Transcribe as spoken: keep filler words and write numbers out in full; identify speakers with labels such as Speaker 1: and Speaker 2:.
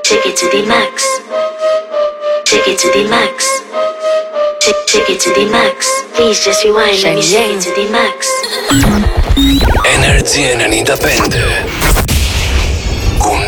Speaker 1: Take it to the max. Take it to the max. Take, take it to the max. Please just rewind. Let me take it to the max.
Speaker 2: Energy ενενήντα πέντε.